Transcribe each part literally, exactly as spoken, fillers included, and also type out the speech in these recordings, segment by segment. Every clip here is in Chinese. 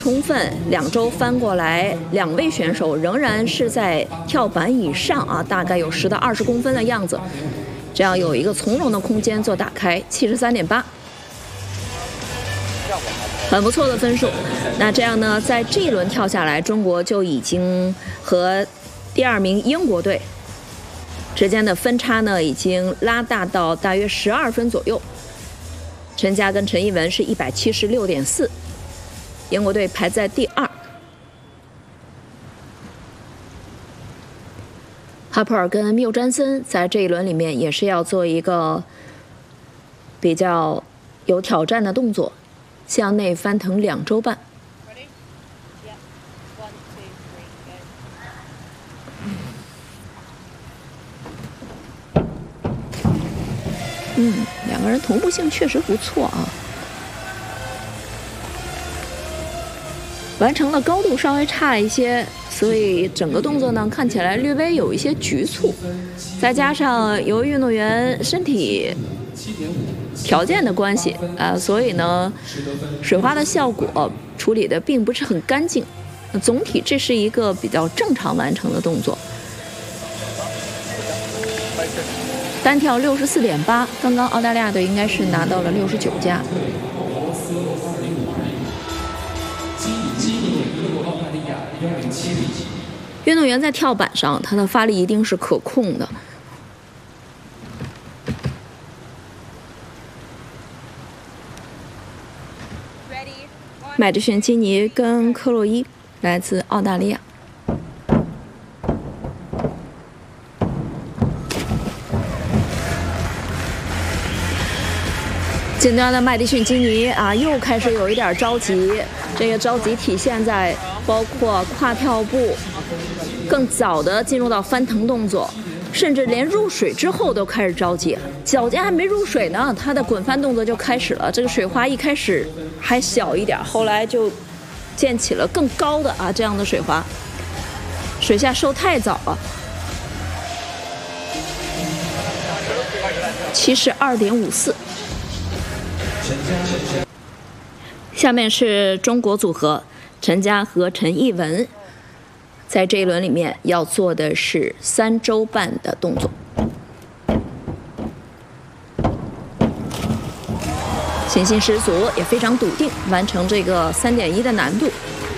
充分，两周翻过来，两位选手仍然是在跳板以上啊，大概有十到二十公分的样子，这样有一个从容的空间做打开，七十三点八，很不错的分数。那这样呢，在这一轮跳下来，中国就已经和第二名英国队之间的分差呢，已经拉大到大约十二分左右。陈佳跟陈艺文是一百七十六点四。英国队排在第二，哈珀尔跟缪詹森在这一轮里面也是要做一个比较有挑战的动作，向内翻腾两周半。嗯，两个人同步性确实不错啊。完成的高度稍微差一些，所以整个动作呢看起来略微有一些局促，再加上由于运动员身体条件的关系啊、呃，所以呢水花的效果处理的并不是很干净。总体这是一个比较正常完成的动作。单跳六十四点八，刚刚澳大利亚队应该是拿到了六十九加。运动员在跳板上，他的发力一定是可控的。麦迪逊基尼跟克洛伊来自澳大利亚。近端的麦迪逊基尼啊，又开始有一点着急。这个着急体现在包括跨跳步更早的进入到翻腾动作，甚至连入水之后都开始着急，脚尖还没入水呢，他的滚翻动作就开始了。这个水花一开始还小一点，后来就溅起了更高的啊这样的水花，水下收太早了。七十二点五四。下面是中国组合陈佳和陈艺文，在这一轮里面要做的是三周半的动作，信心十足，也非常笃定完成这个三点一的难度。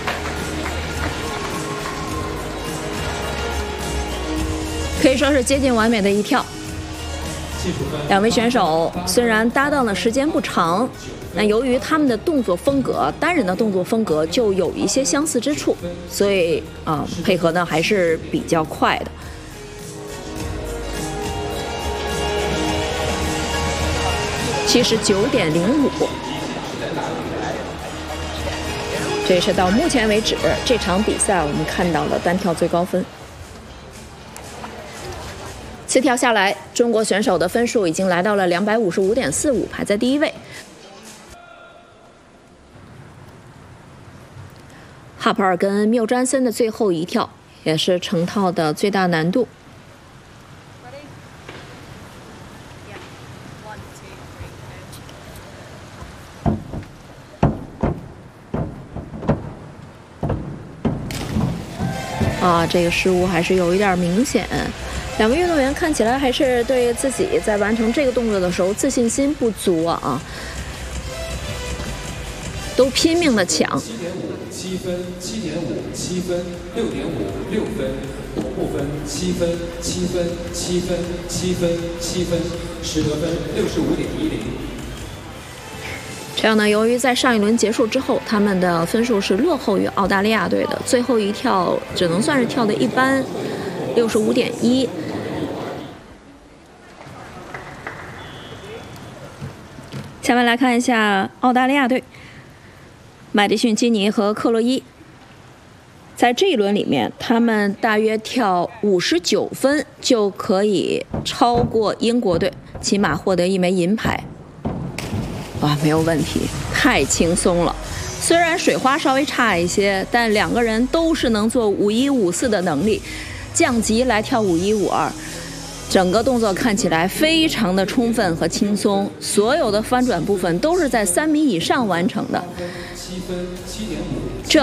可以说是接近完美的一跳。两位选手虽然搭档的时间不长，那由于他们的动作风格，单人的动作风格就有一些相似之处，所以啊、呃，配合呢还是比较快的。七十九点零五，这是到目前为止这场比赛我们看到的单跳最高分。四跳下来，中国选手的分数已经来到了两百五十五点四五，排在第一位。哈珀尔跟缪詹森的最后一跳也是成套的最大难度。啊，这个失误还是有一点明显。两个运动员看起来还是对自己在完成这个动作的时候自信心不足啊，都拼命的抢。 七点五，七分，七点五，七分，六点五，六分，同步分七分，七分，七分，七分，七分，实得分六十五点一零。 这样呢，由于在上一轮结束之后，他们的分数是落后于澳大利亚队的，最后一跳只能算是跳的一般，六十五点一。下面来看一下澳大利亚队，麦迪逊基尼和克洛伊。在这一轮里面，他们大约跳五十九分就可以超过英国队，起码获得一枚银牌。哇，没有问题，太轻松了。虽然水花稍微差一些，但两个人都是能做五一五四的能力，降级来跳五一五二。整个动作看起来非常的充分和轻松，所有的翻转部分都是在三米以上完成的。 分，七点五。